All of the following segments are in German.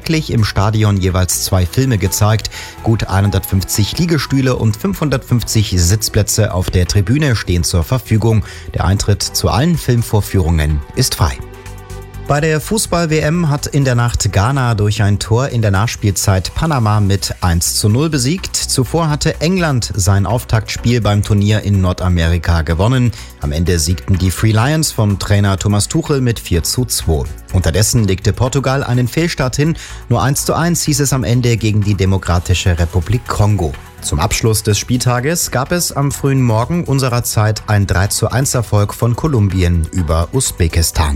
täglich im Stadion jeweils 2 Filme gezeigt. Gut 150 Liegestühle und 550 Sitzplätze auf der Tribüne stehen zur Verfügung. Der Eintritt zu allen Filmvorführungen ist frei. Bei der Fußball-WM hat in der Nacht Ghana durch ein Tor in der Nachspielzeit Panama mit 1:0 besiegt. Zuvor hatte England sein Auftaktspiel beim Turnier in Nordamerika gewonnen. Am Ende siegten die Free Lions von Trainer Thomas Tuchel mit 4:2. Unterdessen legte Portugal einen Fehlstart hin. Nur 1:1 hieß es am Ende gegen die Demokratische Republik Kongo. Zum Abschluss des Spieltages gab es am frühen Morgen unserer Zeit ein 3:1 Erfolg von Kolumbien über Usbekistan.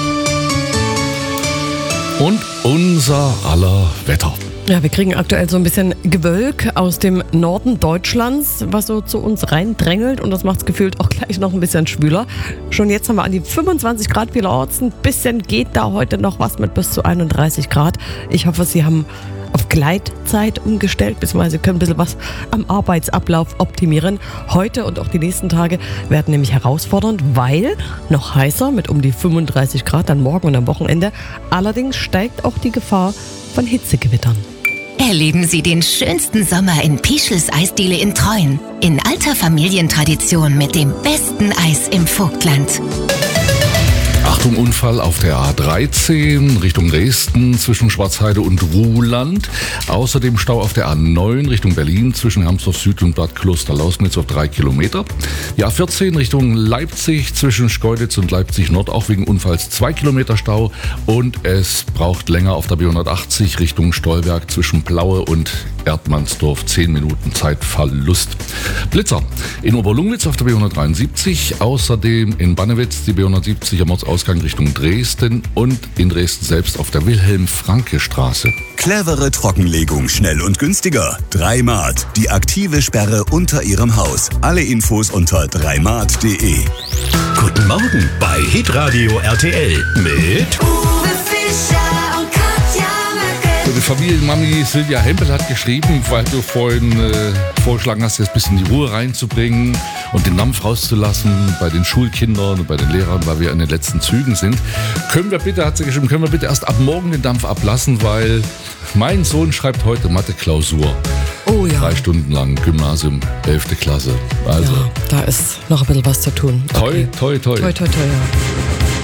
Und unser aller Wetter. Ja, wir kriegen aktuell so ein bisschen Gewölk aus dem Norden Deutschlands, was so zu uns reindrängelt, und das macht es gefühlt auch gleich noch ein bisschen schwüler. Schon jetzt haben wir an die 25 Grad vielerorts. Ein bisschen geht da heute noch was mit bis zu 31 Grad. Ich hoffe, Sie haben auf Gleitzeit umgestellt, beziehungsweise können ein bisschen was am Arbeitsablauf optimieren. Heute und auch die nächsten Tage werden nämlich herausfordernd, weil noch heißer mit um die 35 Grad dann morgen und am Wochenende. Allerdings steigt auch die Gefahr von Hitzegewittern. Erleben Sie den schönsten Sommer in Pischels Eisdiele in Treuen. In alter Familientradition mit dem besten Eis im Vogtland. Achtung, Unfall auf der A13 Richtung Dresden zwischen Schwarzheide und Ruhland. Außerdem Stau auf der A9 Richtung Berlin zwischen Hermsdorf Süd und Bad Kloster-Lausnitz auf 3 Kilometer. Die A14 Richtung Leipzig zwischen Schkeuditz und Leipzig Nord auch wegen Unfalls 2 Kilometer Stau. Und es braucht länger auf der B180 Richtung Stolberg zwischen Plaue und Erdmannsdorf 10 Minuten Zeitverlust. Blitzer in Oberlungwitz auf der B173, außerdem in Bannewitz die B170 am Ortsausgang Richtung Dresden und in Dresden selbst auf der Wilhelm-Franke-Straße. Clevere Trockenlegung, schnell und günstiger. 3Mart, die aktive Sperre unter Ihrem Haus. Alle Infos unter 3mart.de. Guten Morgen bei Hitradio RTL mit Uwe Fischer und Katja Möcke. Die Familienmami Silvia Hempel hat geschrieben, weil du vorhin vorgeschlagen hast, jetzt ein bisschen die Ruhe reinzubringen und den Dampf rauszulassen bei den Schulkindern und bei den Lehrern, weil wir in den letzten Zügen sind. Können wir bitte, hat sie geschrieben, können wir bitte erst ab morgen den Dampf ablassen, weil mein Sohn schreibt heute Mathe-Klausur. Oh ja. 3 Stunden lang, Gymnasium, 11. Klasse. Also, ja, da ist noch ein bisschen was zu tun. toi, toi, toi. Toi, toi, toi, ja.